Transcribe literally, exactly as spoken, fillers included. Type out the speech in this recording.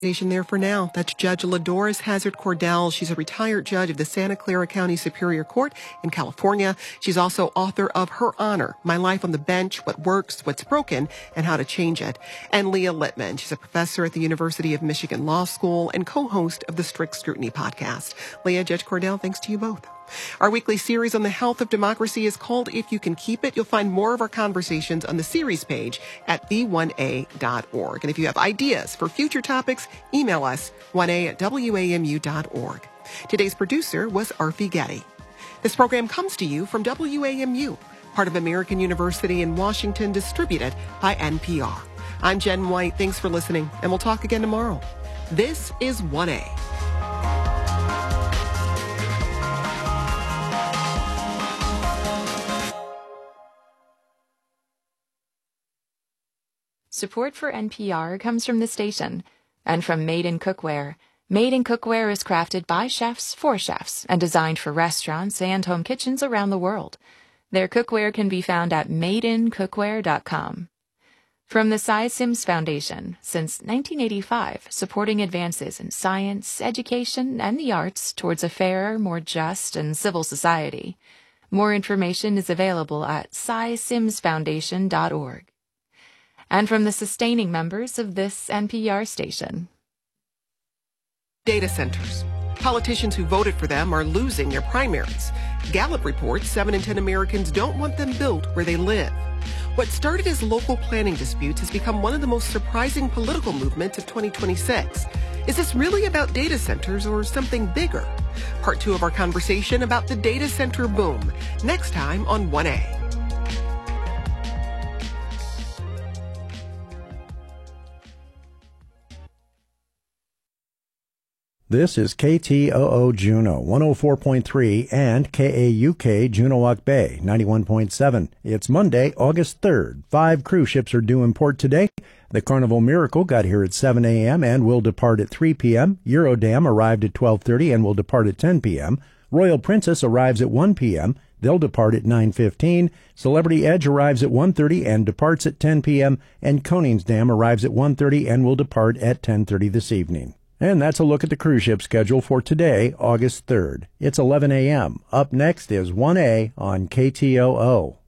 There for now. That's Judge Ladores Hazard Cordell. She's a retired judge of the Santa Clara County Superior Court in California. She's also author of Her Honor, My Life on the Bench, What Works, What's Broken, and How to Change It. And Leah Littman. She's a professor at the University of Michigan Law School and co-host of the Strict Scrutiny podcast. Leah, Judge Cordell, thanks to you both. Our weekly series on the health of democracy is called If You Can Keep It. You'll find more of our conversations on the series page at v one a dot org. And if you have ideas for future topics, email us one a at w a m u dot org. Today's producer was Arfi Getty. This program comes to you from W A M U, part of American University in Washington, distributed by N P R. I'm Jen White. Thanks for listening, and we'll talk again tomorrow. This is one A. Support for N P R comes from the station and from Made in Cookware. Made in Cookware is crafted by chefs for chefs and designed for restaurants and home kitchens around the world. Their cookware can be found at made in cookware dot com. From the Cy Sims Foundation, since nineteen eighty-five, supporting advances in science, education, and the arts towards a fairer, more just, and civil society. More information is available at cy sims foundation dot org. And from the sustaining members of this N P R station. Data centers. Politicians who voted for them are losing their primaries. Gallup reports seven in ten Americans don't want them built where they live. What started as local planning disputes has become one of the most surprising political movements of twenty twenty-six. Is this really about data centers or something bigger? Part two of our conversation about the data center boom, next time on one A. This is K T O O Juneau, one oh four point three, and K A U K Juneauoc Bay, ninety-one point seven. It's Monday, August third. Five cruise ships are due in port today. The Carnival Miracle got here at seven a.m. and will depart at three p.m. Eurodam arrived at twelve thirty and will depart at ten p.m. Royal Princess arrives at one p.m. They'll depart at nine fifteen. Celebrity Edge arrives at one thirty and departs at ten p.m. And Koningsdam arrives at one thirty and will depart at ten thirty this evening. And that's a look at the cruise ship schedule for today, August third. It's eleven a.m. Up next is one A on K T O O.